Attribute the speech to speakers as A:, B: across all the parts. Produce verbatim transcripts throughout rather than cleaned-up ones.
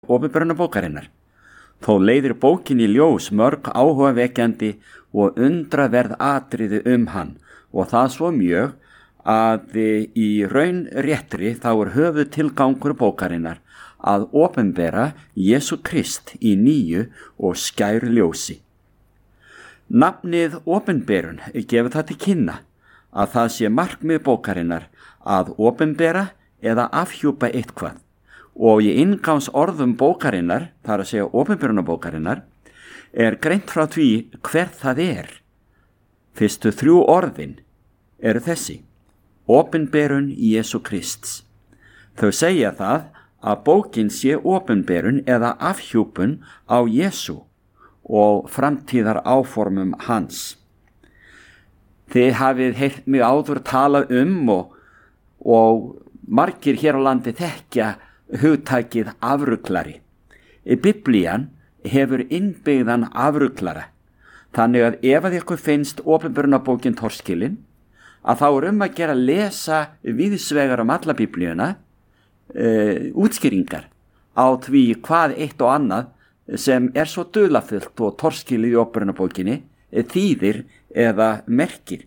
A: opinberunarbókarinnar. Þó leiðir bókin í ljós mörg áhugavekjandi og undraverð atriði um hann og það svo mjög að í raun réttri þá er höfuð tilgangur bókarinnar að opinbera Jesú Krist í nýju og skæru ljósi. Nafnið opinberun gefur það til kynna að það sé markmið bókarinnar að opinbera eða afhjúpa eitthvað og í inngangs orðum bókarinnar, þar að segja opinberunarbókarinnar, er greint frá því hver það er. Fyrstu þrjú orðin eru þessi: opinberun Jesú Krists. Þau segja það að bókin sé opinberun eða afhjúpun á Jesú og framtíðar áformum hans. Þið hafið heyrt mig áður tala um og, og margir hér á landi þekkja hugtakið afruglari. Biblían hefur innbyggðan afruglara, þannig að ef að ykkur finnst opinberunarbókin torskilin, að þá er um að gera að lesa víðsvegar um alla biblíuna e, útskýringar á því hvað eitt og annað sem er svo dularfullt og torskilið í opinberunarbókinni e, þýðir eða merkir.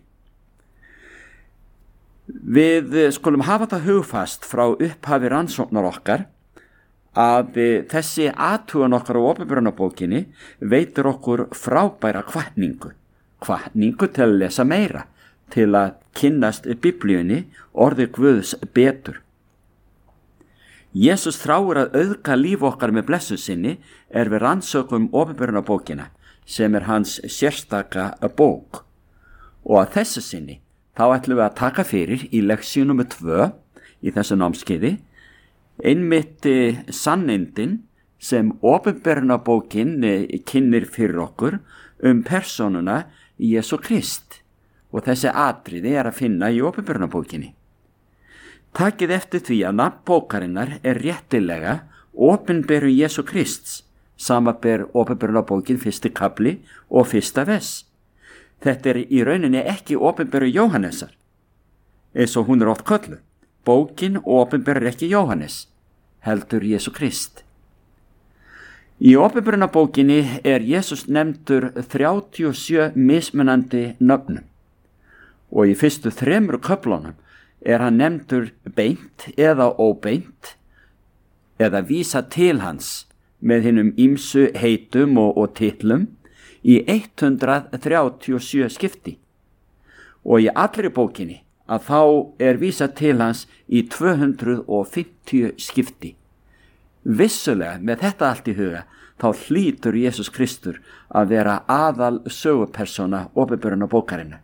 A: Við skulum hafa það hugfast frá upphafi rannsóknar okkar að þessi athugun okkar á opinberunarbókinni veitir okkur frábæra hvatningu, hvatningu til að lesa meira, til að kynnast biblíunni, orði Guðs betur. Jesús þráir að auðga líf okkar með blessun sinni er við rannsökum opinberunarbókina sem er hans sérstaka bók og að þessu sinni þá ætlum við að taka fyrir í leksíu númer tvö í þessu námskeiði einmitt sannindin sem opinberunarbókin kynnir fyrir okkur um persónuna Jesú Krist og þessi atriði er að finna í opinberunarbókinni. Takið eftir því að nafn bókarinnar er réttilega opinberun Jesú Krists, samanber opinberunarbókin fyrsti kafli og fyrsta vers. Þetta er í rauninni ekki opinberu Jóhannesar, eins og hún er oft kölluð. Bókin opinberur ekki Jóhannes, heldur Jesú Krist. Í opinberunarbókinni er Jesús nefndur þrjátíu og sjö mismunandi nöfnum og í fyrstu þremur köflunum er hann nefndur beint eða óbeint eða vísa til hans með hinum ýmsu heitum og, og titlum í hundrað þrjátíu og sjö skipti og í allri bókinni að þá er vísað til hans í tvö hundruð fimmtíu skipti. Vissulega með þetta allt í huga þá hlýtur Jesús Kristur að vera aðal sögupersóna opinberunarbókarinnar.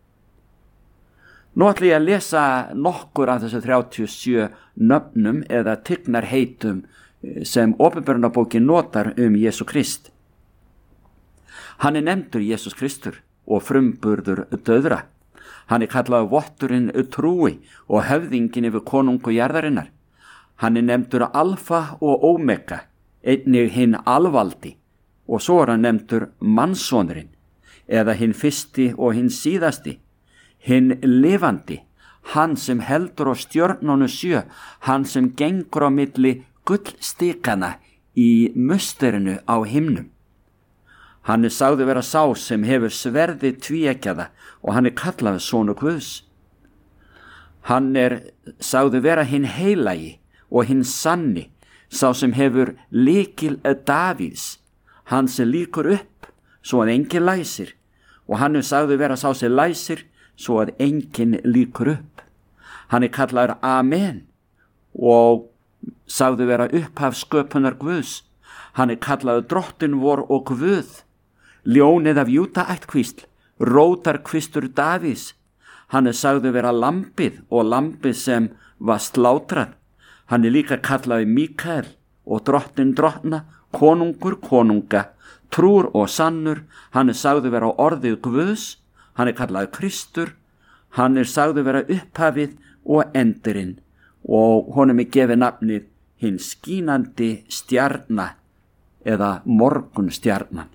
A: Nú ætla ég að lesa nokkur af þessu þrjátíu og sjö nöfnum eða tignarheitum sem opinberunarbókin notar um Jesú Krist. Hann er nefndur Jesús Kristur og frumburður dauðra. Hann er kallaður votturinn trúi og höfðingin yfir konungu jarðarinnar. Hann er nefndur alfa og omega, einnig hinn alvaldi, og svo er hann nefndur mannssonurinn, eða hinn fyrsti og hinn síðasti, hinn lifandi, hann sem heldur á stjörnunum sjö, hann sem gengur á milli gullstikana í musterinu á himnum. Hann er sagður vera sá sem hefur sverðið tvíeggjaða og hann er kallaður sonur Guðs. Hann er sagður vera hinn heilagi og hinn sanni, sá sem hefur lykil Davíðs, hann sem líkur upp svo að enginn læsir, og hann er sagður vera sá sem læsir svo að enginn líkur upp. Hann er kallaður Amen og sagður vera upphaf sköpunar Guðs. Hann er kallaður Drottinn vor og Guð, ljónið af Júda ættkvísl, rótarkvistur Davíðs. Hann er sagður vera lambið og lambið sem var slátrað. Hann er líka kallaður Mikael og Drottinn drottna, konungur konunga, trúr og sannur. Hann er sagður vera orðið Guðs. Hann er kallaður Kristur. Hann er sagður vera upphafið og endurinn og honum er gefið nafnið hinn skínandi stjarna eða morgunstjarnan.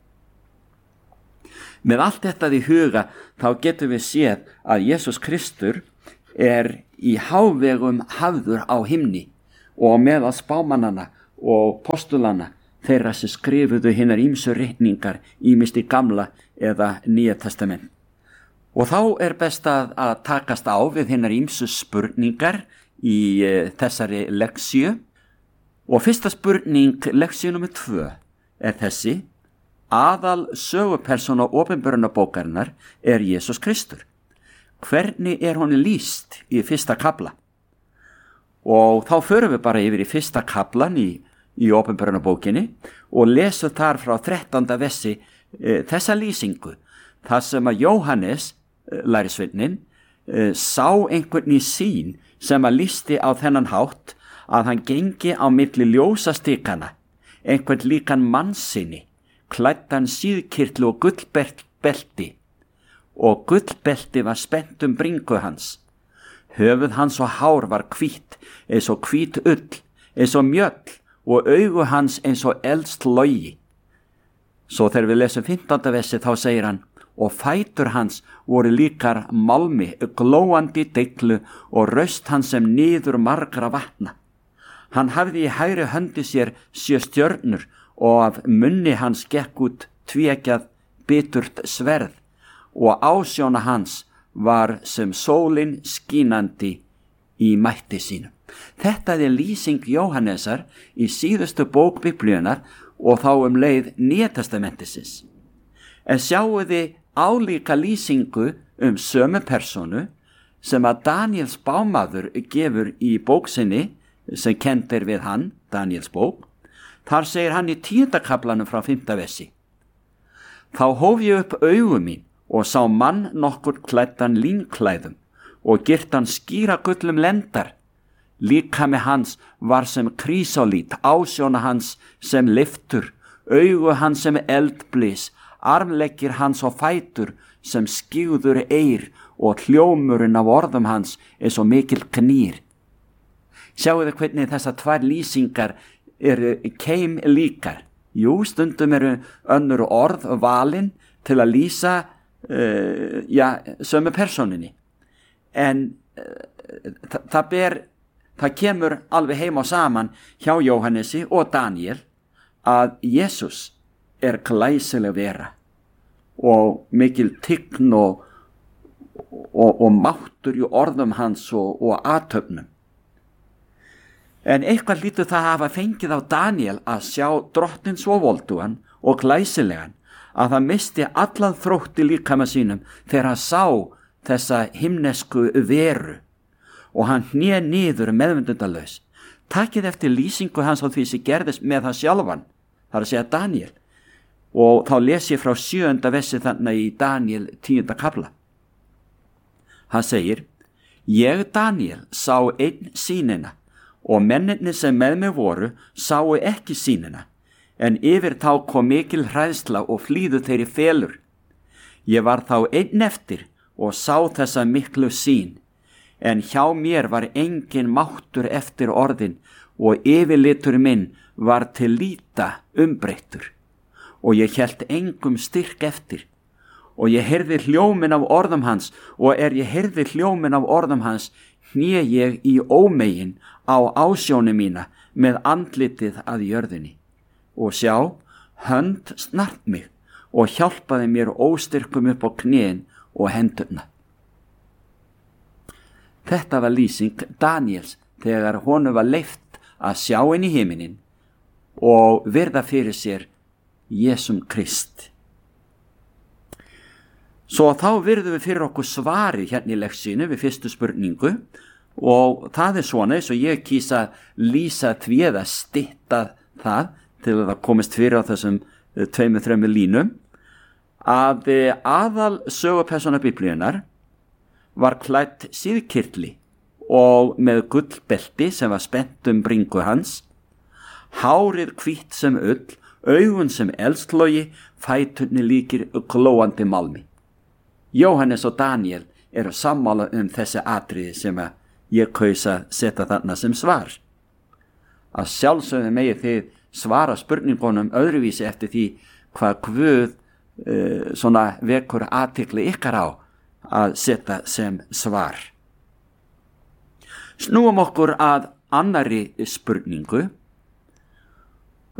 A: Með allt þetta í huga þá getum við séð að Jesús Kristur er í hávegum hafður á himni og meðal spámannana og postulana, þeirra sem skrifuðu hinnar ýmsu ritningar, ýmist í gamla eða nýja testament. Og þá er best að, að takast á við hinnar ýmsu spurningar í e, þessari leksíu. Og fyrsta spurning leksíu númer tvö er þessi: aðal sögupersóna opinberunarbókarinnar er Jesús Kristur. Hvernig er honum lýst í fyrsta kafla? Og þá förum við bara yfir í fyrsta kaflan í, í opinberunarbókinni og lesum þar frá þrettánda versi e, þessa lýsingu, þar sem að Jóhannes, e, lærisveinin, e, sá einhvern í sýn sem að lýsti á þennan hátt að hann gengi á milli ljósastikana, einhvern líkan mannsini, klæddan síðkirtli og gullbelti, og gullbelti var spennt um bringu hans. Höfuð hans og hár var hvítt, eins og hvít ull, eins og mjöll, og augu hans eins og elst logi. Svo þegar við lesum fimmtánda versi þá segir hann: og fætur hans voru líkar málmi, glóandi deglu, og raust hans sem niður margra vatna. Hann hafði í hægri höndi sér sjö stjörnur, og af munni hans gekk út tvíeggjað biturt sverð, og ásjóna hans var sem sólin skínandi í mætti sínum. Þetta er lýsing Jóhannesar í síðustu bók Biblíunnar og þá um leið Nýja testamentisins. En sjáu þið álíka lýsingu um sömu persónu sem að Daniels bámaður gefur í bóksinni sem kennd er við hann, Daniels bók. Þar segir hann í tíunda kaflanum frá fimmta versi: þá hóf ég upp augu mín og sá mann nokkur klæddan línklæðum og girtan skíra gullum lendar. Líkami hans var sem krísolít, ásjóna hans sem lyftur, augu hans sem eldblís, armleggir hans og fætur sem skíður eir, og hljómurinn af orðum hans eins og mikil knýr. Sjáu þið hvernig þessar tvær lýsingar eru keim líkar. Jú, stundum eru önnur orð valin til að lýsa uh, ja, sömu persóninni. En uh, það, það ber, það kemur alveg heim og saman hjá Jóhannesi og Daniel að Jesús er glæsileg vera og mikil tign og, og, og máttur í orðum hans og, og athöfnum. En eitthvað lítur það hafa fengið á Daniel að sjá drottinn svo voldugan og glæsilegan að það misti allan þrótti líkama sínum þegar hann sá þessa himnesku veru og hann hné niður meðvendundalaus. Takið eftir lýsingu hans á því sem gerðist með það sjálfan, það er að segja Daniel. Og þá les ég frá sjöunda versi þannig í Daniel tíunda kafla. Hann segir: ég Daniel sá einn sýnina, og mennirnir sem með mig voru sáu ekki sýnina, en yfir þá kom mikil hræðsla og flýðu þeir í felur. Ég var þá einn eftir og sá þessa miklu sýn, en hjá mér var engin máttur eftir orðin, og yfirlitur minn var til líta umbreyttur, og ég hélt engum styrk eftir. Og ég heyrði hljóminn af orðum hans, og er ég heyrði hljóminn af orðum hans, hné ég í ómegin á ásjónu mína með andlitið að jörðinni. Og sjá, hönd snart mig og hjálpaði mér óstyrkum upp á knén og hendurna. Þetta var lýsing Daniels þegar honum var leyft að sjá inn í himinin og virða fyrir sér Jesum Krist. Svo þá virðum við fyrir okkur svari hérna í leksínu við fyrstu spurningu, og það er svona eins og ég kýsa lýsa því eða stytta það til að það komist fyrir á þessum tveimur, þremur línum, að aðal sögupersóna Biblíunnar var klædd síðkirtli og með gullbelti sem var spennt um bringu hans, hárið hvítt sem ull, augun sem eldslogi, fæturni líkir glóandi málmi. Jóhannes og Daniel eru sammála um þessi atriði sem að ég kaus að setja þarna sem svar. Að sjálfsögðu megi þið svara spurningunum öðruvísi eftir því hvað Guð uh, svona vekur athygli ykkar á að setja sem svar. Snúum okkur að annarri spurningu,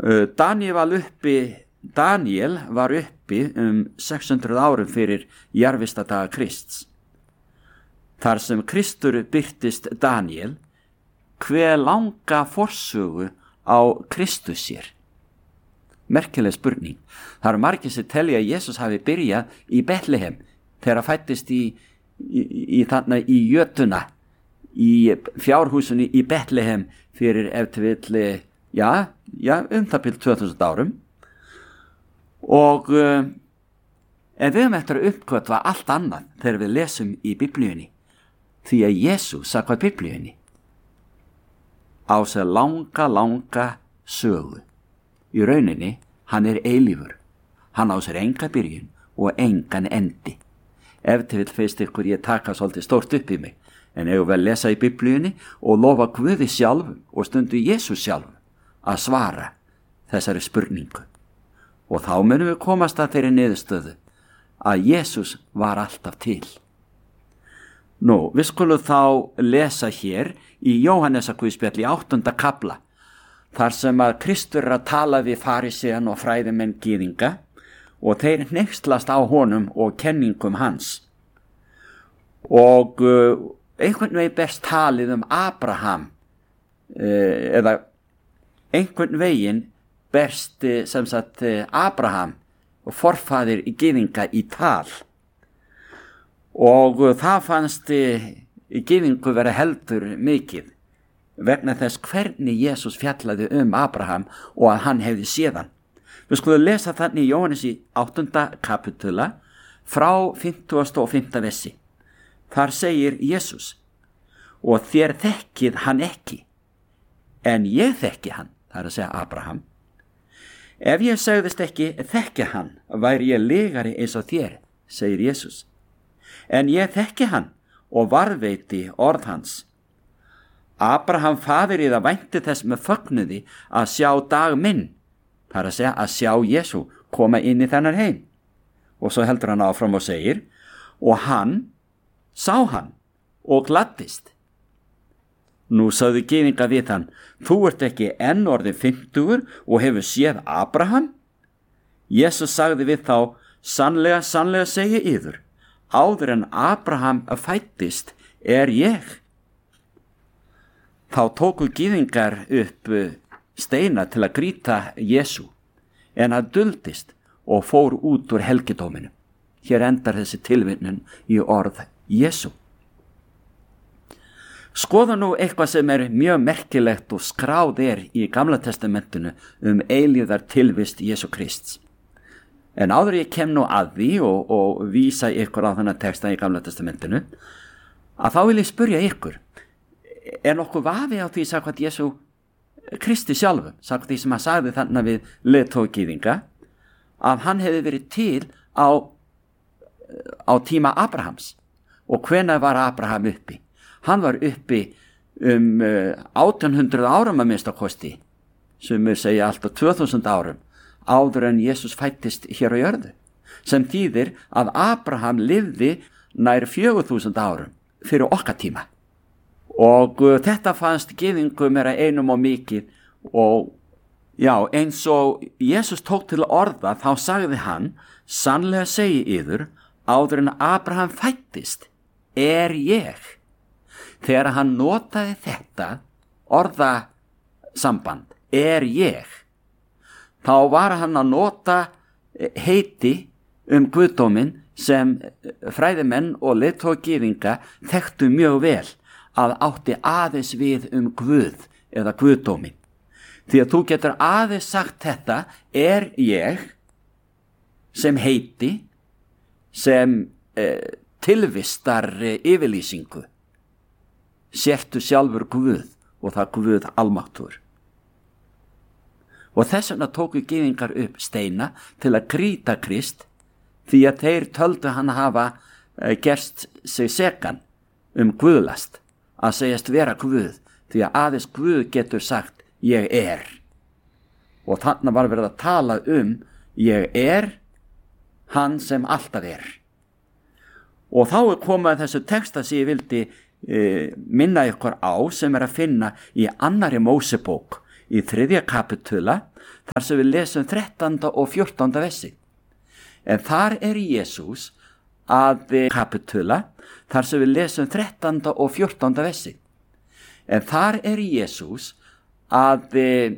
A: Daniel var uppi, Daniel var uppi um sex hundruð árum fyrir jarðvistadaga Krists. Þar sem Kristur birtist Daniel, hve langa forsögu á Kristus sér? Merkileg spurning. Það eru margir sem telja að Jesus hafi byrjað í Betlehem þegar hann fæddist í, í, í, þarna, í jötuna, í fjárhúsunni í Betlehem fyrir ef til vill, já, já, um það bil tvö þúsund árum. Og uh, en við höfum eftir að uppgötva allt annað þegar við lesum í Biblíunni, því að Jesús samkvæmt Biblíunni á sér langa, langa sögu. Í rauninni, hann er eilífur. Hann á sér enga byrjun og engan endi. Ef til vill feist ykkur ég taka svolítið stórt upp í mig, en ég vil lesa í Biblíunni og lofa Guði sjálfum og stundu Jesús sjálfum að svara þessari spurningu. Og þá munum við komast að þeirri niðurstöðu að Jesús var alltaf til. Nú, við skulum þá lesa hér í Jóhannesarguðspjall í áttunda kafla, þar sem að Kristur er að tala við farisean og fræðimenn gyðinga og þeir hneykslast á honum og kenningum hans. Og uh, einhvern veginn berst talið um Abraham, uh, eða einhvern veginn berst uh, sem sagt uh, Abraham og forfaðir í gyðinga í tal. Og uh, það fannst uh, í gyðingu vera heldur mikið, vegna þess hvernig Jesús fjallaði um Abraham og að hann hefði séð hann. Við skulum lesa þannig í Jóhannes í áttunda kapitula frá fimmtugasta og fimmta versi. Þar segir Jesús: og þér þekkið hann ekki, en ég þekki hann, það er að segja Abraham. Ef ég segðist ekki þekki hann, væri ég legari eins og þér, segir Jesús. En ég þekki hann og varðveiti orð hans. Abraham faðir yða vænti þess með fögnuði að sjá dag minn, það er að segja að sjá Jesú koma inn í þennan heim. Og svo heldur hann áfram og segir: og hann sá hann og gladdist. Nú sagði gyðinga við hann: þú ert ekki enn orðið fimmtugur og hefur séð Abraham? Jesús sagði við þá: sannlega, sannlega segi yður, áður en Abraham fæddist er ég. Þá tóku gyðingar upp steina til að grýta Jesú, en hann duldist og fór út úr helgidóminu. Hér endar þessi tilvinnun í orð Jesú. Skoða nú eitthvað sem er mjög merkilegt og skráð er í Gamla testamentinu um eilífðar tilvist Jesú Krists. En áður ég kem nú að því og, og vísa ykkur á þennan texta í Gamla testamentinu, að þá vil ég spyrja ykkur: er nokkuð vafi á því samkvæmt Jesú Kristi sjálfum, samkvæmt því sem hann sagði þarna við leiðtoga gyðinga, að hann hefði verið til á, á tíma Abrahams? Og hvenær var Abraham uppi? Hann var uppi um uh, átján hundruð árum að minnsta kosti, sem við segja alltaf tvö þúsund árum, áður en Jesús fættist hér á jörðu, sem þýðir að Abraham lifði nær fjögur þúsund árum fyrir okkar tíma. Og uh, þetta fannst gyðingum er að einum og mikið, og já, eins og Jesús tók til orða, þá sagði hann: sannlega segi yður, áður en Abraham fættist er ég. Þegar hann notaði þetta orðasamband, er ég, þá var hann að nota heiti um guðdóminn sem fræðimenn og leiðtoga gyðinga þekktu mjög vel að átti aðeins við um Guð eða guðdóminn. Því að þú getur aðeins sagt þetta, er ég, sem heiti, sem eh, tilvistar eh, yfirlýsingu. Sértu sjálfur Guð og það Guð almáttugur. Og þess vegna tóku gyðingar upp steina til að grýta Krist, því að þeir töldu hann hafa eh, gerst sig sekan um guðlast, að segjast vera Guð, því að aðeins Guð getur sagt ég er. Og þarna var verið að tala um ég er hann sem alltaf er. Og þá er komað þessu texta sem ég vildi e, minna ykkur á, sem er að finna í annarri Mósebók í þriðja kapitula þar sem við lesum þrettánda og fjórtánda versi. En þar er Jesús að kapitula þar sem við lesum þrettánda og fjórtánda versi. En þar er Jesús að